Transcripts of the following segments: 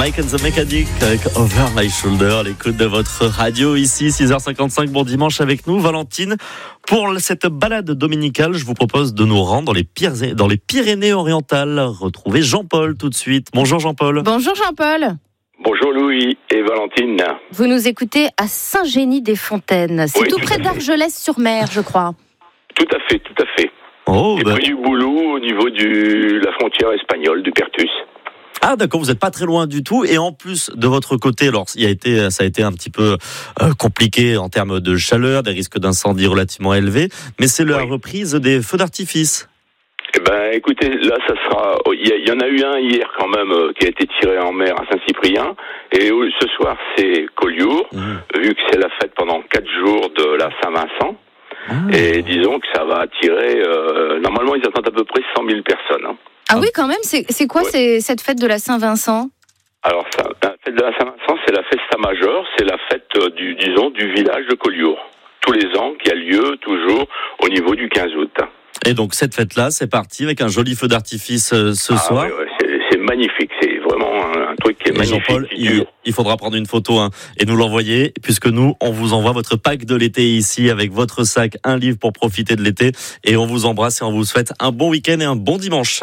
Mike and the Mechanic avec Over My Shoulder, l'écoute de votre radio ici, 6h55, bon dimanche avec nous. Valentine, pour cette balade dominicale, je vous propose de nous rendre dans les Pyrénées-Orientales. Retrouvez Jean-Paul tout de suite. Bonjour Jean-Paul. Bonjour Jean-Paul. Bonjour Louis et Valentine. Vous nous écoutez à Saint-Génie-des-Fontaines. C'est tout près d'Argelès-sur-Mer, je crois. Tout à fait. Oh, près du Boulou, au niveau de la frontière espagnole, du Pertus. Ah d'accord, vous n'êtes pas très loin du tout. Et en plus, de votre côté, alors ça a été un petit peu compliqué en termes de chaleur, des risques d'incendie relativement élevés, mais c'est la reprise des feux d'artifice. Eh ben, écoutez, là, ça sera. Il y en a eu un hier quand même qui a été tiré en mer à Saint-Cyprien, et ce soir c'est Collioure, vu que c'est la fête pendant 4 jours de la Saint-Vincent. Et disons que ça va attirer. Normalement, ils attendent à peu près 100 000 personnes. Hein. Ah oui, quand même. C'est quoi cette fête de la Saint-Vincent ? Alors, la fête de la Saint-Vincent, c'est la Festa Majeure, c'est la fête du village de Collioure, tous les ans, qui a lieu toujours au niveau du 15 août. Et donc cette fête-là, c'est parti avec un joli feu d'artifice ce soir. Oui, c'est magnifique, c'est vraiment un truc qui est magnifique. Jean-Paul, il faudra prendre une photo et nous l'envoyer, puisque nous, on vous envoie votre pack de l'été ici avec votre sac, un livre pour profiter de l'été, et on vous embrasse et on vous souhaite un bon week-end et un bon dimanche.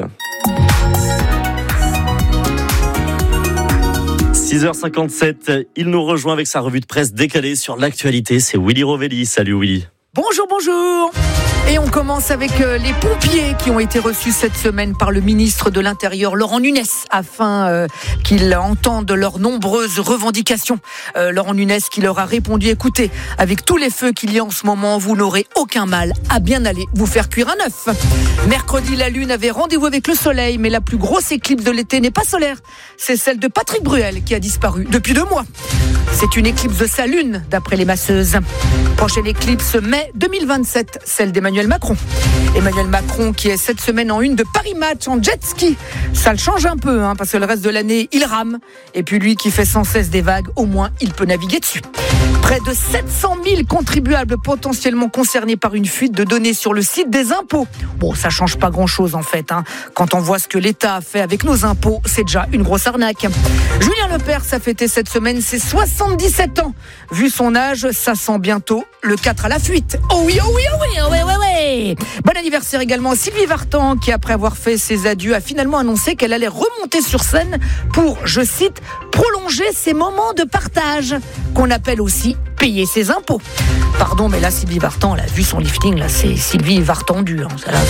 6h57, il nous rejoint avec sa revue de presse décalée sur l'actualité, c'est Willy Rovelli. Salut Willy. Bonjour. Et on commence avec les pompiers qui ont été reçus cette semaine par le ministre de l'Intérieur, Laurent Nunez, afin qu'ils entendent leurs nombreuses revendications. Laurent Nunez qui leur a répondu, écoutez, avec tous les feux qu'il y a en ce moment, vous n'aurez aucun mal à bien aller vous faire cuire un œuf. Mercredi, la Lune avait rendez-vous avec le Soleil, mais la plus grosse éclipse de l'été n'est pas solaire. C'est celle de Patrick Bruel qui a disparu depuis 2 mois. C'est une éclipse de sa Lune, d'après les masseuses. Prochaine éclipse, mai 2027, celle d'Emmanuel Macron. Emmanuel Macron qui est cette semaine en une de Paris Match en jet ski. Ça le change un peu, parce que le reste de l'année, il rame. Et puis lui qui fait sans cesse des vagues, au moins il peut naviguer dessus. Près de 700 000 contribuables potentiellement concernés par une fuite de données sur le site des impôts. Bon, ça change pas grand-chose en fait. Quand on voit ce que l'État a fait avec nos impôts, c'est déjà une grosse arnaque. Julien Lepers a fêté cette semaine ses 77 ans. Vu son âge, ça sent bientôt le 4 à la fuite. Oh oui. Bon anniversaire également à Sylvie Vartan qui, après avoir fait ses adieux, a finalement annoncé qu'elle allait remonter sur scène pour, je cite, prolonger ses moments de partage, qu'on appelle aussi payer ses impôts. Pardon, mais là, Sylvie Vartan, elle a vu son lifting, là, c'est Sylvie Vartendu.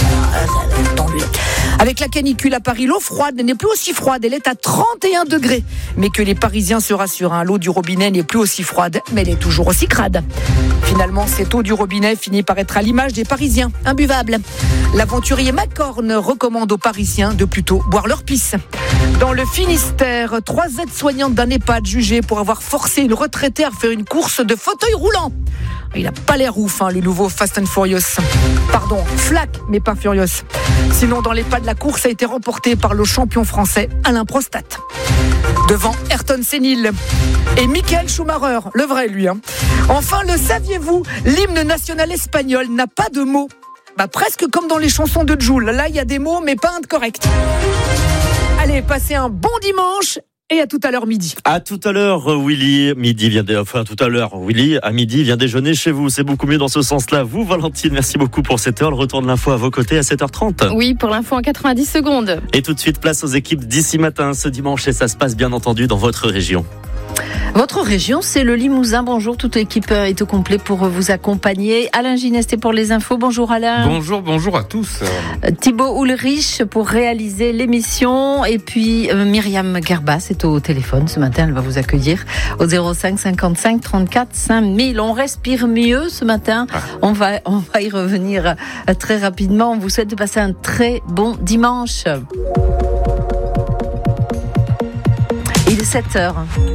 Avec la canicule à Paris, l'eau froide n'est plus aussi froide, elle est à 31 degrés. Mais que les Parisiens se rassurent, l'eau du robinet n'est plus aussi froide, mais elle est toujours aussi crade. Finalement, cette eau du robinet finit par être à l'image des Parisiens, imbuvable. L'aventurier Macorne recommande aux Parisiens de plutôt boire leur pisse. Dans le Finistère, 3 aides-soignantes d'un EHPAD jugées pour avoir forcé une retraitée à faire une course de fauteuil roulant. Il n'a pas l'air ouf, le nouveau Fast and Furious. Pardon, Flac, mais pas Furious. Sinon, dans l'EHPAD, la course a été remportée par le champion français Alain Prostat. Devant Ayrton Senil et Michael Schumacher, le vrai lui. Enfin, le saviez-vous, l'hymne national espagnol n'a pas de mots. Presque comme dans les chansons de Jul. Là, il y a des mots, mais pas un de correct. Allez, passez un bon dimanche. Et à tout à l'heure midi. À tout à l'heure, Willy. Willy, à midi, vient déjeuner chez vous. C'est beaucoup mieux dans ce sens-là. Vous, Valentine, merci beaucoup pour cette heure. Le retour de l'info à vos côtés à 7h30. Oui, pour l'info en 90 secondes. Et tout de suite, place aux équipes d'ici matin, ce dimanche. Et ça se passe bien entendu dans votre région. Votre région, c'est le Limousin. Bonjour, toute l'équipe est au complet pour vous accompagner. Alain Ginesté pour les infos. Bonjour Alain. Bonjour à tous. Thibaut Ulrich pour réaliser l'émission. Et puis Myriam Gerbas est au téléphone ce matin. Elle va vous accueillir au 05 55 34 5000. On respire mieux ce matin. On va y revenir très rapidement. On vous souhaite de passer un très bon dimanche. Il est 7h.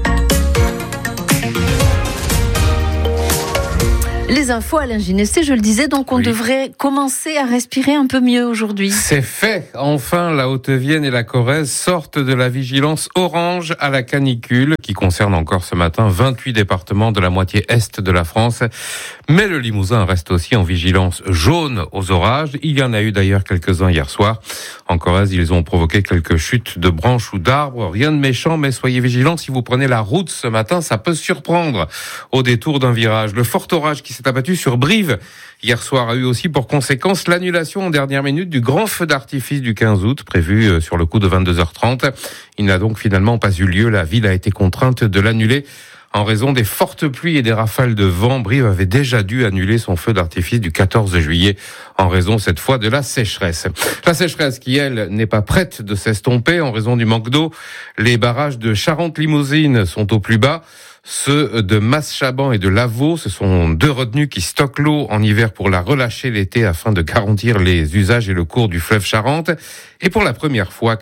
Les infos, Alain Ginesté, je le disais, donc on devrait commencer à respirer un peu mieux aujourd'hui. C'est fait. Enfin, la Haute-Vienne et la Corrèze sortent de la vigilance orange à la canicule qui concerne encore ce matin 28 départements de la moitié est de la France. Mais le Limousin reste aussi en vigilance jaune aux orages. Il y en a eu d'ailleurs quelques-uns hier soir. En Corrèze, ils ont provoqué quelques chutes de branches ou d'arbres. Rien de méchant, mais soyez vigilants si vous prenez la route ce matin, ça peut surprendre au détour d'un virage. Le fort orage qui s'est abattu sur Brive hier soir a eu aussi pour conséquence l'annulation en dernière minute du grand feu d'artifice du 15 août prévu sur le coup de 22h30. Il n'a donc finalement pas eu lieu. La ville a été contrainte de l'annuler en raison des fortes pluies et des rafales de vent. Brive avait déjà dû annuler son feu d'artifice du 14 juillet en raison cette fois de la sécheresse. La sécheresse qui, elle, n'est pas prête de s'estomper en raison du manque d'eau. Les barrages de Charente-Limousine sont au plus bas. Ceux de Maschaban et de Lavaux, ce sont deux retenues qui stockent l'eau en hiver pour la relâcher l'été afin de garantir les usages et le cours du fleuve Charente. Et pour la première fois,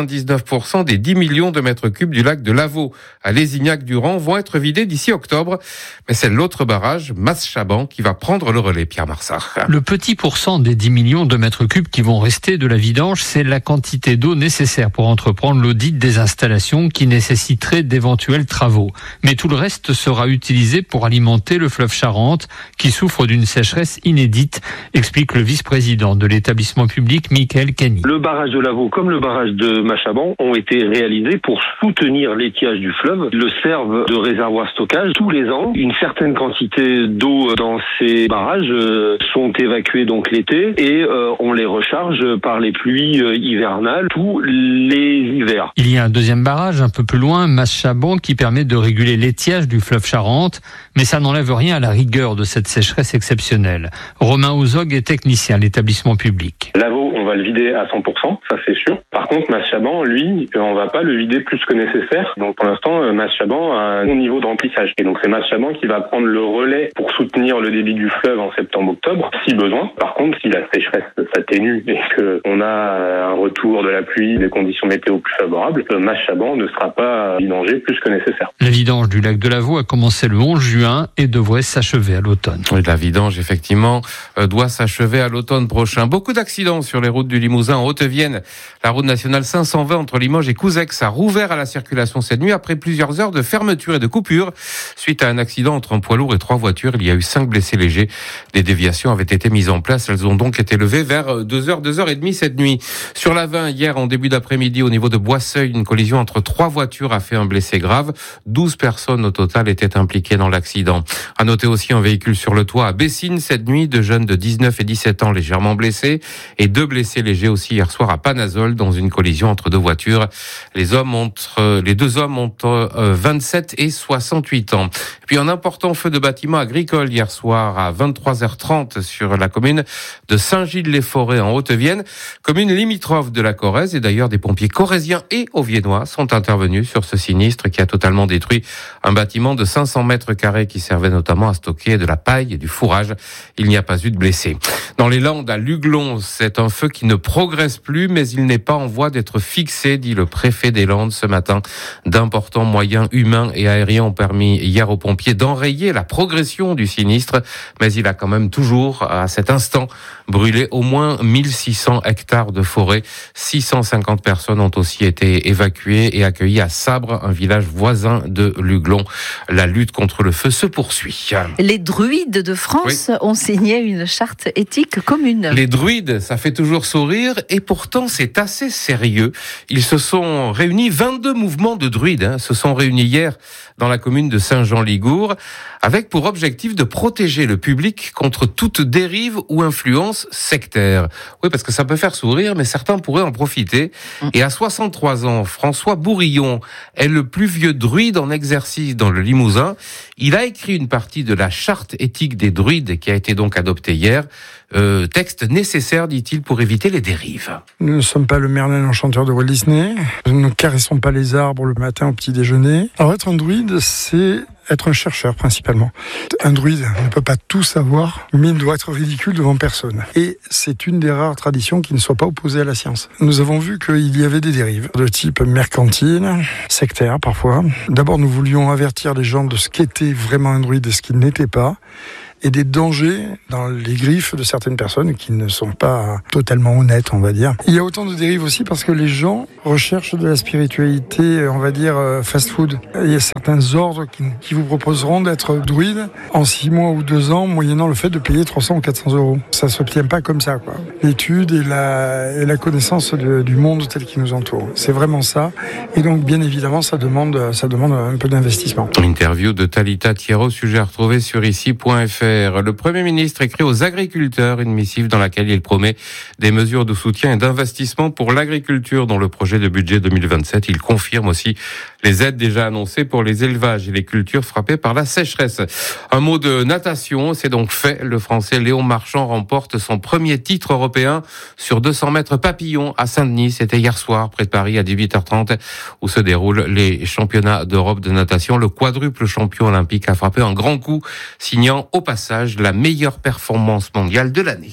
99% des 10 millions de mètres cubes du lac de Lavaux à Lézignac-Durand vont être vidés d'ici octobre. Mais c'est l'autre barrage, Maschaban, qui va prendre le relais, Pierre Marsart. Le petit pourcent des 10 millions de mètres cubes qui vont rester de la vidange, c'est la quantité d'eau nécessaire pour entreprendre l'audit des installations qui nécessiteraient d'éventuels travaux. Mais tout le reste sera utilisé pour alimenter le fleuve Charente, qui souffre d'une sécheresse inédite, explique le vice-président de l'établissement public, Michael Cani. Le barrage de Lavaux comme le barrage de Maschaban ont été réalisés pour soutenir l'étiage du fleuve. Ils le servent de réservoir stockage. Tous les ans, une certaine quantité d'eau dans ces barrages sont évacués donc l'été et on les recharge par les pluies hivernales tous les hivers. Il y a un deuxième barrage un peu plus loin, Maschaban, qui permet de réguler l'étiage du fleuve Charente, mais ça n'enlève rien à la rigueur de cette sécheresse exceptionnelle. Romain Ouzog est technicien à l'établissement public. Lavaux, on va le vider à 100%, ça c'est sûr. Par contre, Maschaban, lui, on va pas le vider plus que nécessaire. Donc pour l'instant, Maschaban a un bon niveau de remplissage. Et donc c'est Maschaban qui va prendre le relais pour soutenir le débit du fleuve en septembre-octobre, si besoin. Par contre, si la sécheresse s'atténue et qu'on a un retour de la pluie, des conditions météo plus favorables, Maschaban ne sera pas vidangé plus que nécessaire. La vidange du lac de Lavaux a commencé le 11 juin et devrait s'achever à l'automne. Oui, la vidange, effectivement, doit s'achever à l'automne prochain. Beaucoup d'accidents sur les routes du Limousin en Haute-Vienne. La route nationale 520 entre Limoges et Couzex a rouvert à la circulation cette nuit après plusieurs heures de fermeture et de coupure. Suite à un accident entre un poids lourd et 3 voitures, il y a eu 5 blessés légers. Des déviations avaient été mises en place. Elles ont donc été levées vers 2h, 2h30 cette nuit. Sur la 20, hier, en début d'après-midi, au niveau de Boisseuil, une collision entre 3 voitures a fait un blessé grave. 12 personnes au total étaient impliquées dans l'accident. À noter aussi un véhicule sur le toit à Bessines cette nuit. 2 jeunes de 19 et 17 ans légèrement blessés et 2 blessés légers aussi hier soir à Panazol dans une collision entre 2 voitures. Les deux hommes ont 27 et 68 ans. Et puis un important feu de bâtiment agricole hier soir à 23h30 sur la commune de Saint-Gilles-les-Forêts en Haute-Vienne, commune limitrophe de la Corrèze. Et d'ailleurs, des pompiers corréziens et auviennois sont intervenus sur ce sinistre qui a totalement détruit un bâtiment de 500 mètres carrés qui servait notamment à stocker de la paille et du fourrage. Il n'y a pas eu de blessés. Dans les Landes, à Luglon, c'est un feu qui ne progresse plus, mais il n'est pas en voie d'être fixé, dit le préfet des Landes ce matin. D'importants moyens humains et aériens ont permis hier aux pompiers d'enrayer la progression du sinistre, mais il a quand même toujours, à cet instant, brûlé au moins 1600 hectares de forêt. 650 personnes ont aussi été évacuées et accueillies à Sabre, un village voisin de Luglon. La lutte contre le feu se poursuit. Les druides de France ont signé une charte éthique commune. Les druides, ça fait toujours sourire et pourtant c'est assez sérieux. Ils se sont réunis, 22 mouvements de druides se sont réunis hier dans la commune de Saint-Jean-Ligour avec pour objectif de protéger le public contre toute dérive ou influence sectaire. Oui, parce que ça peut faire sourire, mais certains pourraient en profiter. Et à 63 ans, François Bourillon est le plus vieux druide en exercice dans le Limousin. Il a écrit une partie de la charte éthique des druides qui a été donc adoptée hier. Texte nécessaire, dit-il, pour éviter les dérives. Nous ne sommes pas le Merlin l'enchanteur de Walt Disney. Nous ne caressons pas les arbres le matin au petit déjeuner. Alors être un druide, c'est être un chercheur principalement. Un druide ne peut pas tout savoir, mais il doit être ridicule devant personne. Et c'est une des rares traditions qui ne soit pas opposée à la science. Nous avons vu qu'il y avait des dérives de type mercantile, sectaire parfois. D'abord, nous voulions avertir les gens de ce qu'était vraiment un druide et ce qu'il n'était pas. et des dangers dans les griffes de certaines personnes qui ne sont pas totalement honnêtes, on va dire. Il y a autant de dérives aussi parce que les gens recherchent de la spiritualité, on va dire fast-food. Il y a certains ordres qui vous proposeront d'être druide en 6 mois ou 2 ans, moyennant le fait de payer 300 ou 400 euros. Ça se obtient pas comme ça, quoi. L'étude et la connaissance du monde tel qu'il nous entoure. C'est vraiment ça. Et donc, bien évidemment, ça demande un peu d'investissement. Interview de Talita Thierot, sujet à retrouver sur ici.fr. Le Premier ministre écrit aux agriculteurs une missive dans laquelle il promet des mesures de soutien et d'investissement pour l'agriculture dans le projet de budget 2027. Il confirme aussi les aides déjà annoncées pour les élevages et les cultures frappées par la sécheresse. Un mot de natation, c'est donc fait. Le Français Léon Marchand remporte son premier titre européen sur 200 mètres papillon à Saint-Denis. C'était hier soir, près de Paris, à 18h30, où se déroulent les championnats d'Europe de natation. Le quadruple champion olympique a frappé un grand coup, signant au passage la meilleure performance mondiale de l'année.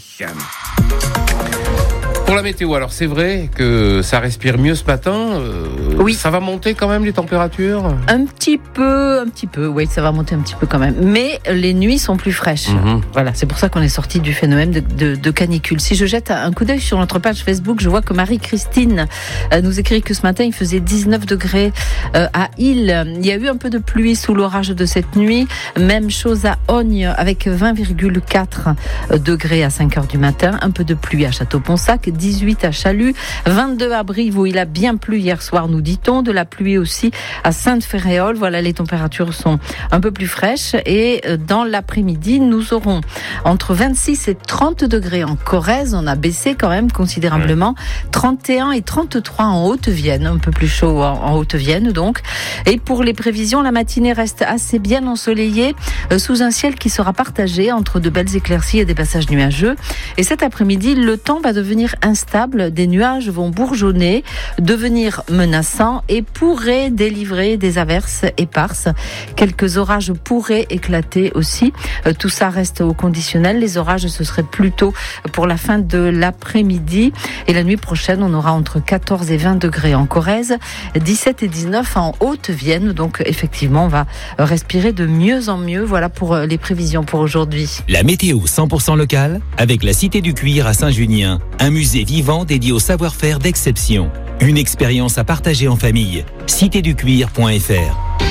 Pour la météo, alors c'est vrai que ça respire mieux ce matin. Oui. Ça va monter quand même les températures ? Un petit peu, oui, ça va monter un petit peu quand même. Mais les nuits sont plus fraîches. Voilà, c'est pour ça qu'on est sorti du phénomène de canicule. Si je jette un coup d'œil sur notre page Facebook, je vois que Marie-Christine nous écrit que ce matin, il faisait 19 degrés à Île. Il y a eu un peu de pluie sous l'orage de cette nuit. Même chose à Ogne avec 20,4 degrés à 5h du matin. Un peu de pluie à Château-Ponsac, 18 à Chalut, 22 à Brive où il a bien plu hier soir, nous dit-on. De la pluie aussi à Sainte-Féréole. Voilà, les températures sont un peu plus fraîches. Et dans l'après-midi, nous aurons entre 26 et 30 degrés en Corrèze. On a baissé quand même considérablement. 31 et 33 en Haute-Vienne. Un peu plus chaud en Haute-Vienne donc. Et pour les prévisions, la matinée reste assez bien ensoleillée sous un ciel qui sera partagé entre de belles éclaircies et des passages nuageux. Et cet après-midi, le temps va devenir instable. Des nuages vont bourgeonner, devenir menaçants et pourraient délivrer des averses éparses. Quelques orages pourraient éclater aussi. Tout ça reste au conditionnel. Les orages, ce serait plutôt pour la fin de l'après-midi. Et la nuit prochaine, on aura entre 14 et 20 degrés en Corrèze, 17 et 19 en Haute-Vienne. Donc effectivement, on va respirer de mieux en mieux. Voilà pour les prévisions pour aujourd'hui. La météo 100% locale avec la Cité du Cuir à Saint-Junien. Un musée vivant dédié au savoir-faire d'exception. Une expérience à partager en famille. citéducuir.fr.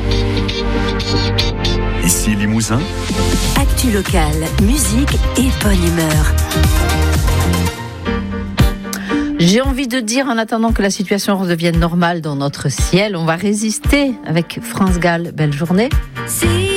Ici Limousin. Actu locale, musique et bonne humeur. J'ai envie de dire, en attendant que la situation redevienne normale dans notre ciel, on va résister avec France Gall. Belle journée.